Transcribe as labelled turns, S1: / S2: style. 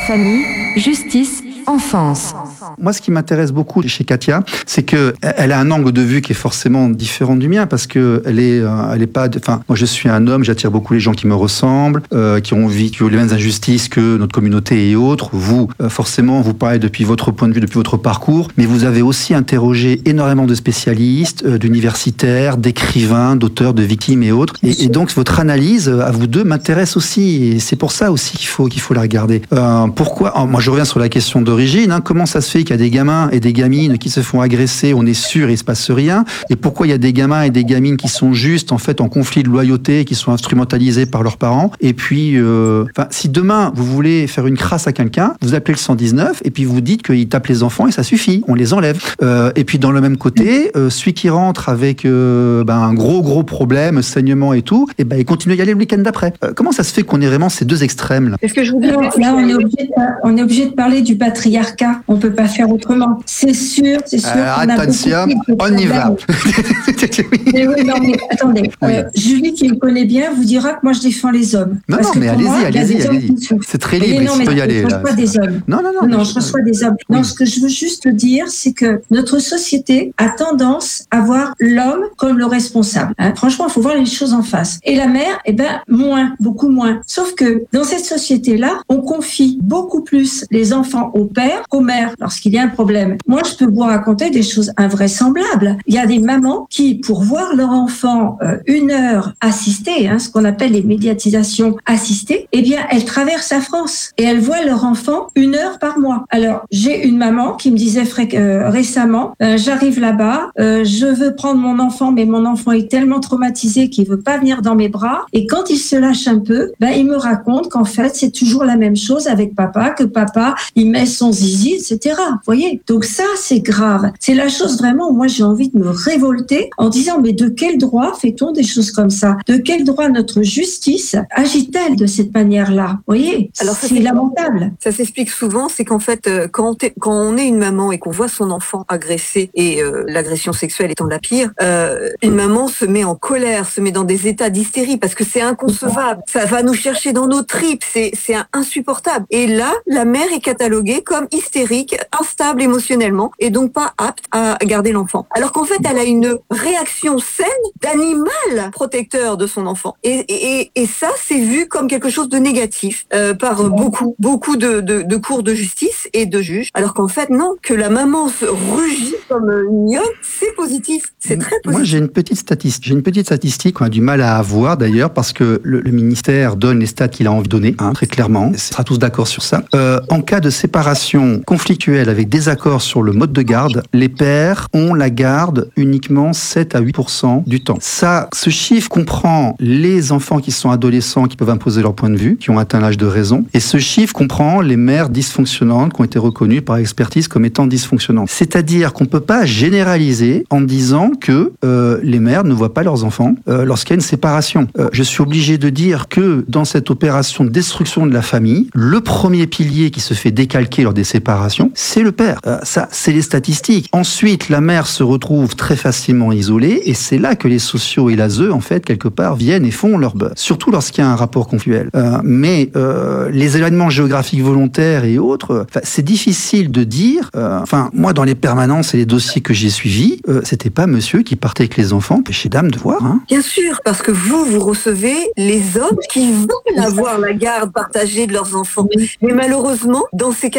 S1: Famille, justice, enfance.
S2: Moi, ce qui m'intéresse beaucoup chez Katia, c'est que elle a un angle de vue qui est forcément différent du mien, parce que elle est pas. Enfin, moi, je suis un homme, j'attire beaucoup les gens qui me ressemblent, qui ont vécu les mêmes injustices que notre communauté et autres. Vous, forcément, vous parlez depuis votre point de vue, depuis votre parcours, mais vous avez aussi interrogé énormément de spécialistes, d'universitaires, d'écrivains, d'auteurs, de victimes et autres. Et donc, votre analyse à vous deux m'intéresse aussi, et c'est pour ça aussi qu'il faut la regarder. Pourquoi moi, je reviens sur la question d'origine. Comment ça se fait qu'il y a des gamins et des gamines qui se font agresser, on est sûr, et il se passe rien. Et pourquoi il y a des gamins et des gamines qui sont juste en fait en conflit de loyauté, qui sont instrumentalisés par leurs parents. Et puis, si demain vous voulez faire une crasse à quelqu'un, vous appelez le 119 et puis vous dites qu'il tape les enfants et ça suffit, on les enlève. Et puis dans le même côté, celui qui rentre avec un gros problème, saignement et tout, et il continue à y aller le week-end d'après. Comment ça se fait qu'on ait vraiment ces deux extrêmes là?
S3: Est-ce que je vous dis là, on est obligé de parler du patriarcat. On peut pas faire autrement. C'est sûr.
S2: Attention, on y va.
S3: Mais oui, non, mais attendez. Oui. Julie, qui me connaît bien, vous dira que moi je défends les hommes.
S2: Non, mais allez-y. C'est très libre, il faut y aller.
S3: Je ne reçois pas des hommes. Non, je reçois des hommes. Non, ce que je veux juste dire, c'est que notre société a tendance à voir l'homme comme le responsable. Franchement, il faut voir les choses en face. Et la mère, beaucoup moins. Sauf que dans cette société-là, on confie beaucoup plus les enfants au père qu'aux mères lorsqu'il y a un problème. Moi, je peux vous raconter des choses invraisemblables. Il y a des mamans qui, pour voir leur enfant 1 heure assistée, ce qu'on appelle les médiatisations assistées, elles traversent la France et elles voient leur enfant 1 heure par mois. Alors, j'ai une maman qui me disait récemment, j'arrive là-bas, je veux prendre mon enfant, mais mon enfant est tellement traumatisé qu'il veut pas venir dans mes bras. Et quand il se lâche un peu, il me raconte qu'en fait, c'est toujours la même chose avec papa, que papa, il met son zizi, etc. Vous voyez? Donc ça, c'est grave. C'est la chose vraiment où moi, j'ai envie de me révolter en disant, mais de quel droit fait-on des choses comme ça? De quel droit notre justice agit-elle de cette manière-là? Vous voyez? Alors, c'est lamentable.
S4: Ça s'explique souvent, c'est qu'en fait, quand on est une maman et qu'on voit son enfant agressé, et l'agression sexuelle étant la pire, une maman se met en colère, se met dans des états d'hystérie parce que c'est inconcevable. Ça va nous chercher dans nos tripes, c'est insupportable. Et là, la mère est cataloguée comme hystérique, instable émotionnellement et donc pas apte à garder l'enfant. Alors qu'en fait, elle a une réaction saine d'animal protecteur de son enfant. Et ça, c'est vu comme quelque chose de négatif par beaucoup de cours de justice et de juges. Alors qu'en fait, non, que la maman se rugit comme une lionne, c'est positif. C'est très positif.
S2: Moi, j'ai une petite statistique qu'on a du mal à avoir d'ailleurs parce que le ministère donne les stats qu'il a envie de donner, très clairement. On sera tous d'accord sur ça. En cas de séparation conflictuelle avec désaccord sur le mode de garde, les pères ont la garde uniquement 7 à 8% du temps. Ce chiffre comprend les enfants qui sont adolescents, qui peuvent imposer leur point de vue, qui ont atteint l'âge de raison. Et ce chiffre comprend les mères dysfonctionnantes qui ont été reconnues par expertise comme étant dysfonctionnantes. C'est-à-dire qu'on ne peut pas généraliser en disant que les mères ne voient pas leurs enfants lorsqu'il y a une séparation. Je suis obligé de dire que dans cette opération de destruction de la famille, le premier pilier qui se fait décalquer lors des séparations, c'est le père. Ça, c'est les statistiques. Ensuite, la mère se retrouve très facilement isolée et c'est là que les sociaux et l'ASE, en fait, quelque part, viennent et font leur beurre. Surtout lorsqu'il y a un rapport conflictuel. Mais les éloignements géographiques volontaires et autres, c'est difficile de dire. Moi, dans les permanences et les dossiers que j'ai suivis, c'était pas monsieur qui partait avec les enfants, péché d'âme de voir.
S4: Bien sûr, parce que vous recevez les hommes qui veulent avoir la garde partagée de leurs enfants. Mais malheureusement, dans ces cas